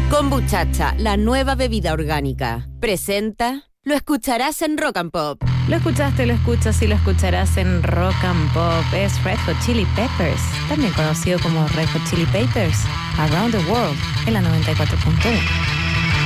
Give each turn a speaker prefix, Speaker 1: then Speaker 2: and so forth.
Speaker 1: Kombuchacha, la nueva bebida orgánica. Presenta... Lo escucharás en Rock and Pop.
Speaker 2: Lo escuchaste, lo escuchas y lo escucharás en Rock and Pop. Es Red Hot Chili Peppers, también conocido como Red Hot Chili Peppers, Around the World, en la 94.1.